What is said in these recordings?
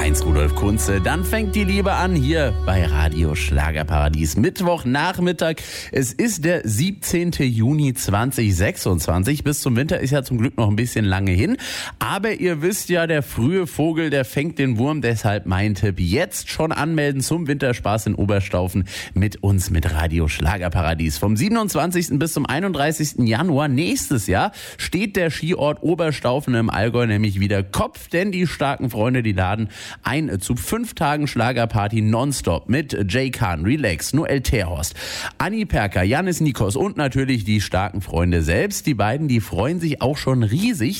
1 Rudolf Kunze. Dann fängt die Liebe an hier bei Radio Schlagerparadies. Mittwochnachmittag. Es ist der 17. Juni 2026. Bis zum Winter ist ja zum Glück noch ein bisschen lange hin. Aber ihr wisst ja, der frühe Vogel, der fängt den Wurm. Deshalb mein Tipp, jetzt schon anmelden zum Winterspaß in Oberstaufen mit uns, mit Radio Schlagerparadies. Vom 27. bis zum 31. Januar nächstes Jahr steht der Skiort Oberstaufen im Allgäu nämlich wieder Kopf, denn die starken Freunde, die laden ein zu 5 Tagen Schlagerparty nonstop mit Jay Kahn, Relax, Noel Terhorst, Anni Perker, Janis Nikos und natürlich die starken Freunde selbst. Die beiden, die freuen sich auch schon riesig.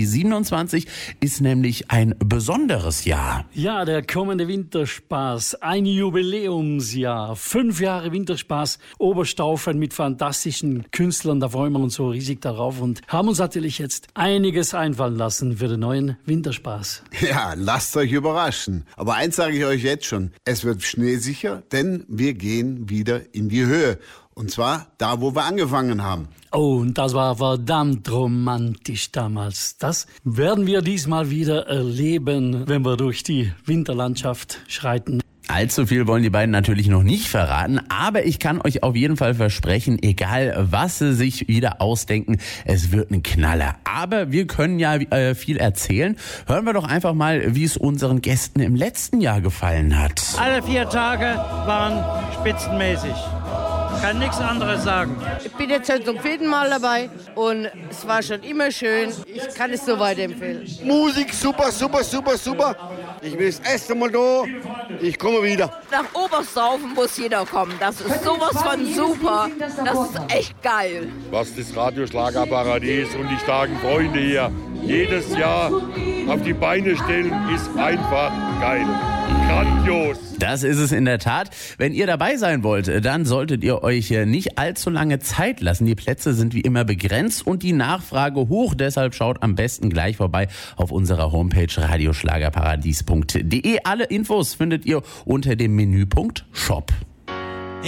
2027 ist nämlich ein besonderes Jahr. Ja, der kommende Winterspaß, ein Jubiläumsjahr, 5 Jahre Winterspaß, Oberstaufen mit fantastischen Künstlern, da freuen wir uns so riesig darauf und haben uns natürlich jetzt einiges einfallen lassen für den neuen Winterspaß. Ja, lasst euch überraschen. Aber eins sage ich euch jetzt schon, es wird schneesicher, denn wir gehen wieder in die Höhe. Und zwar da, wo wir angefangen haben. Oh, und das war verdammt romantisch damals. Das werden wir diesmal wieder erleben, wenn wir durch die Winterlandschaft schreiten. Allzu viel wollen die beiden natürlich noch nicht verraten, aber ich kann euch auf jeden Fall versprechen, egal was sie sich wieder ausdenken, es wird ein Knaller. Aber wir können ja viel erzählen. Hören wir doch einfach mal, wie es unseren Gästen im letzten Jahr gefallen hat. Alle 4 Tage waren spitzenmäßig. Kann nichts anderes sagen. Ich bin jetzt schon zum 4. Mal dabei und es war schon immer schön. Ich kann es so weiterempfehlen. Musik super, super, super, super. Ich bin das erste Mal da. Ich komme wieder. Nach Oberstaufen muss jeder kommen. Das ist sowas von super. Das ist echt geil. Was das Radio Schlagerparadies und die starken Freunde hier jedes Jahr auf die Beine stellen, ist einfach geil. Grandios. Das ist es in der Tat. Wenn ihr dabei sein wollt, dann solltet ihr euch nicht allzu lange Zeit lassen. Die Plätze sind wie immer begrenzt und die Nachfrage hoch. Deshalb schaut am besten gleich vorbei auf unserer Homepage radioschlagerparadies.de. Alle Infos findet ihr unter dem Menüpunkt Shop.